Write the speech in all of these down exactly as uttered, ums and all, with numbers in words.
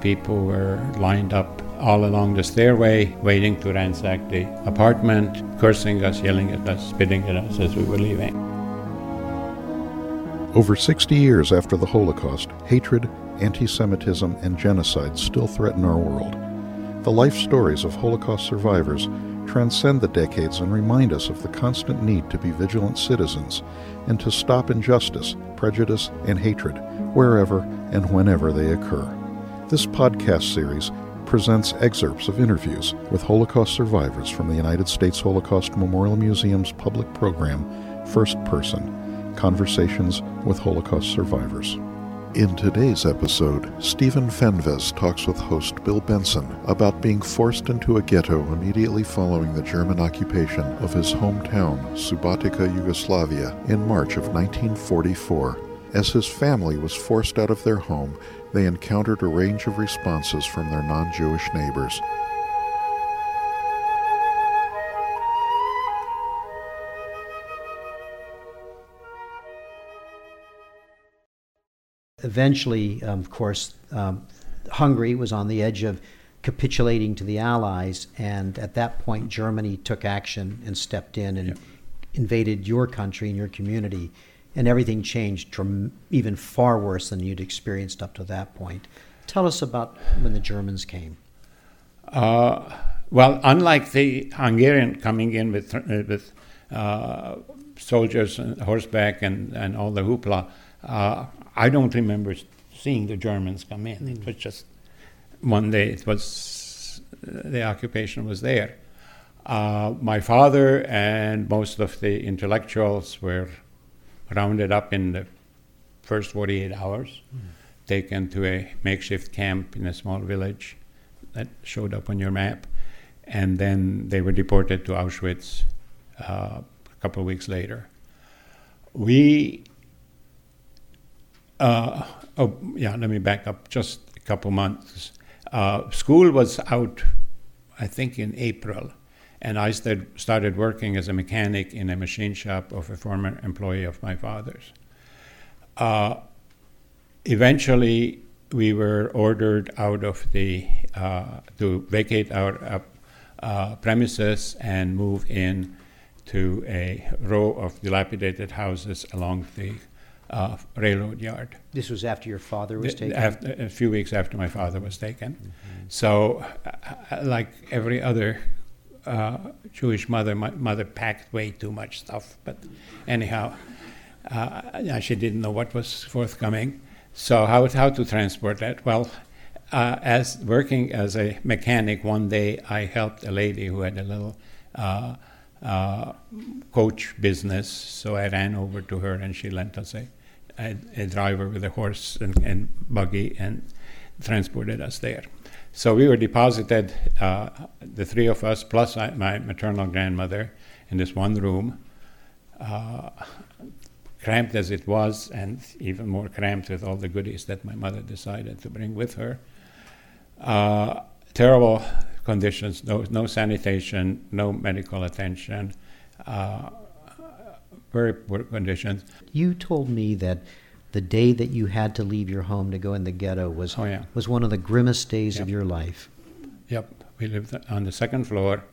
people were lined up all along the stairway, waiting to ransack the apartment, cursing us, yelling at us, spitting at us as we were leaving. Over sixty years after the Holocaust, hatred, anti-Semitism, and genocide still threaten our world. The life stories of Holocaust survivors transcend the decades and remind us of the constant need to be vigilant citizens and to stop injustice, prejudice, and hatred wherever and whenever they occur. This podcast series presents excerpts of interviews with Holocaust survivors from the United States Holocaust Memorial Museum's public program, First Person, Conversations with Holocaust Survivors. In today's episode, Stephen Fenves talks with host Bill Benson about being forced into a ghetto immediately following the German occupation of his hometown, Subotica, Yugoslavia, in March of nineteen forty-four. As his family was forced out of their home, they encountered a range of responses from their non-Jewish neighbors. Eventually, um, of course, um, Hungary was on the edge of capitulating to the Allies, and at that point, Germany took action and stepped in and yeah. invaded your country and your community, and everything changed dram- even far worse than you'd experienced up to that point. Tell us about when the Germans came. Uh, well, unlike the Hungarian coming in with uh, with uh, soldiers on horseback and, and all the hoopla, uh, I don't remember seeing the Germans come in. It was just one day. It was the occupation was there. Uh, my father and most of the intellectuals were rounded up in the first forty-eight hours, mm. taken to a makeshift camp in a small village that showed up on your map, and then they were deported to Auschwitz uh, a couple of weeks later. We Uh, oh, yeah, let me back up just a couple months. Uh, school was out, I think, in April, and I st- started working as a mechanic in a machine shop of a former employee of my father's. Uh, eventually, we were ordered out of the, uh, to vacate our uh, uh, premises and move in to a row of dilapidated houses along the Uh, railroad yard. This was after your father was The, taken? after, a few weeks after my father was taken. Mm-hmm. So, uh, like every other uh, Jewish mother, my mother packed way too much stuff. But anyhow, uh, she didn't know what was forthcoming. So how how to transport that? Well, uh, as working as a mechanic, one day I helped a lady who had a little uh, uh, coach business. So I ran over to her, and she lent us a A, a driver with a horse and, and buggy and transported us there. So we were deposited, uh, the three of us, plus I, my maternal grandmother, in this one room, uh, cramped as it was, and even more cramped with all the goodies that my mother decided to bring with her. Uh, terrible conditions, no, no sanitation, no medical attention, uh, very poor conditions. You told me that the day that you had to leave your home to go in the ghetto was oh, yeah. was one of the grimmest days yep. of your life. Yep. We lived on the second floor,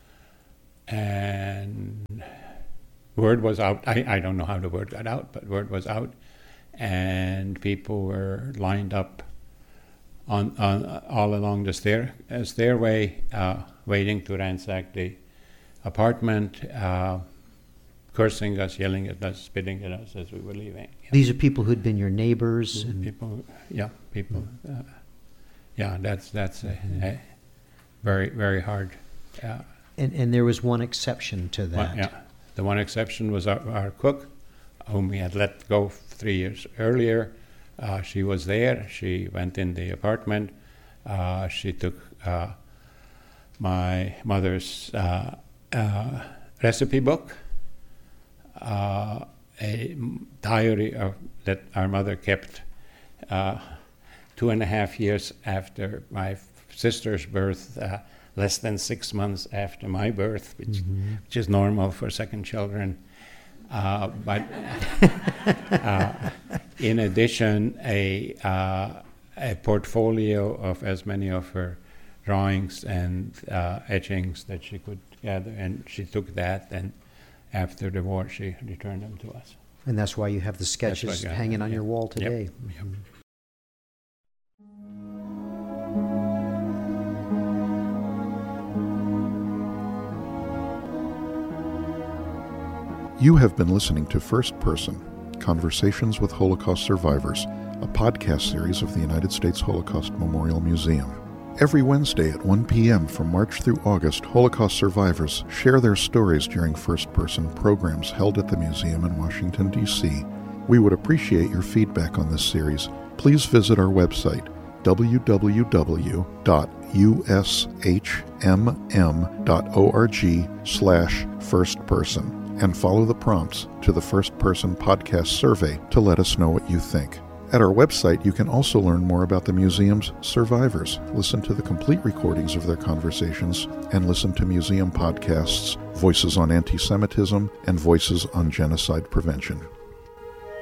and word was out. I, I don't know how the word got out, but word was out, and people were lined up on, on uh, all along the stair uh, stairway, uh, waiting to ransack the apartment. Uh, cursing us, yelling at us, spitting at us as we were leaving. Yeah. These are people who'd been your neighbors? And people, yeah, people. Uh, yeah, that's that's a, a very, very hard. Uh, and and there was one exception to that. One, yeah, the one exception was our, our cook, whom we had let go three years earlier. Uh, she was there. She went in the apartment. Uh, she took uh, my mother's uh, uh, recipe book, Uh, a diary of, that our mother kept uh, two and a half years after my f- sister's birth, uh, less than six months after my birth, which, mm-hmm. which is normal for second children. Uh, but uh, in addition, a uh, a portfolio of as many of her drawings and uh, etchings that she could gather, and she took that, and after the war she returned them to us. And that's why you have the sketches you have, hanging on yeah. your wall Yep. today. Yep. You have been listening to First Person, Conversations with Holocaust Survivors, a podcast series of the United States Holocaust Memorial Museum. Every Wednesday at one p.m. from March through August, Holocaust survivors share their stories during first-person programs held at the museum in Washington, D C We would appreciate your feedback on this series. Please visit our website, w w w dot u s h m m dot org slash firstperson, and follow the prompts to the First Person Podcast survey to let us know what you think. At our website, you can also learn more about the museum's survivors, listen to the complete recordings of their conversations, and listen to museum podcasts, Voices on Anti-Semitism and Voices on Genocide Prevention.